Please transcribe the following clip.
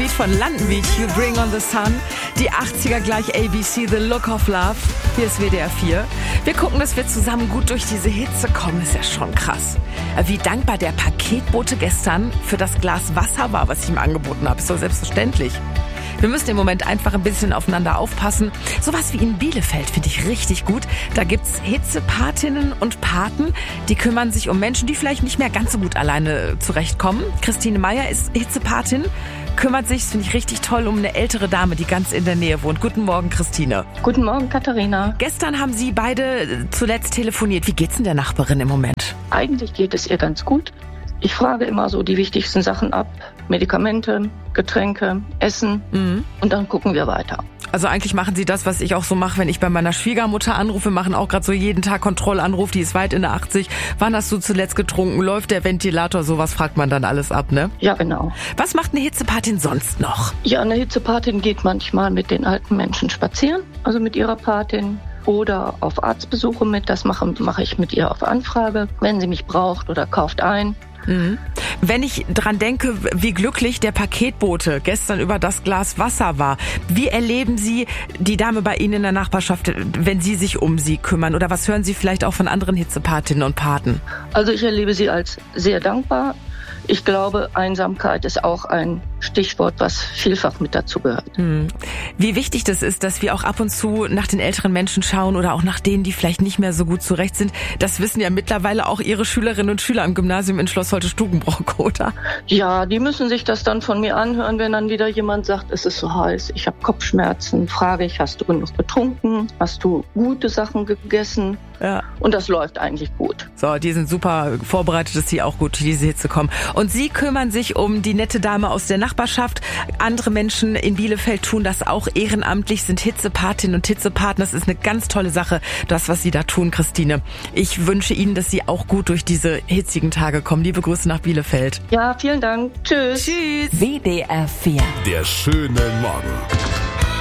Beat von Landwig, You Bring on the Sun. Die 80er gleich ABC, The Look of Love. Hier ist WDR 4. Wir gucken, dass wir zusammen gut durch diese Hitze kommen. Ist ja schon krass. Wie dankbar der Paketbote gestern für das Glas Wasser war, was ich ihm angeboten habe. Ist doch selbstverständlich. Wir müssen im Moment einfach ein bisschen aufeinander aufpassen. Sowas wie in Bielefeld finde ich richtig gut. Da gibt's Hitzepatinnen und Paten, die kümmern sich um Menschen, die vielleicht nicht mehr ganz so gut alleine zurechtkommen. Christine Meyer ist Hitzepatin, kümmert sich, das finde ich richtig toll, um eine ältere Dame, die ganz in der Nähe wohnt. Guten Morgen, Christine. Guten Morgen, Katharina. Gestern haben Sie beide zuletzt telefoniert. Wie geht's denn der Nachbarin im Moment? Eigentlich geht es ihr ganz gut. Ich frage immer so die wichtigsten Sachen ab. Medikamente, Getränke, Essen und dann gucken wir weiter. Also eigentlich machen Sie das, was ich auch so mache, wenn ich bei meiner Schwiegermutter anrufe. Wir machen auch gerade so jeden Tag Kontrollanruf, die ist weit in der 80. Wann hast du zuletzt getrunken? Läuft der Ventilator? Sowas fragt man dann alles ab, ne? Ja, genau. Was macht eine Hitzepatin sonst noch? Ja, eine Hitzepatin geht manchmal mit den alten Menschen spazieren, also mit ihrer Patin. Oder auf Arztbesuche mit. Das mache ich mit ihr auf Anfrage, wenn sie mich braucht oder kauft ein. Wenn ich dran denke, wie glücklich der Paketbote gestern über das Glas Wasser war, wie erleben Sie die Dame bei Ihnen in der Nachbarschaft, wenn Sie sich um sie kümmern? Oder was hören Sie vielleicht auch von anderen Hitzepatinnen und Paten? Also ich erlebe sie als sehr dankbar. Ich glaube, Einsamkeit ist auch ein Stichwort, was vielfach mit dazu gehört. Wie wichtig das ist, dass wir auch ab und zu nach den älteren Menschen schauen oder auch nach denen, die vielleicht nicht mehr so gut zurecht sind. Das wissen ja mittlerweile auch Ihre Schülerinnen und Schüler am Gymnasium in Schloss Holte-Stukenbrock, oder? Ja, die müssen sich das dann von mir anhören, wenn dann wieder jemand sagt, es ist so heiß, ich habe Kopfschmerzen, frage ich, hast du genug getrunken, hast du gute Sachen gegessen? Ja. Und das läuft eigentlich gut. So, die sind super vorbereitet, dass sie auch gut durch diese Hitze kommen. Und Sie kümmern sich um die nette Dame aus der Nachbarschaft. Andere Menschen in Bielefeld tun das auch ehrenamtlich, sind Hitzepatinnen und Hitzepaten. Das ist eine ganz tolle Sache, das, was Sie da tun, Christine. Ich wünsche Ihnen, dass Sie auch gut durch diese hitzigen Tage kommen. Liebe Grüße nach Bielefeld. Ja, vielen Dank. Tschüss. Tschüss. WDR 4. Der schöne Morgen.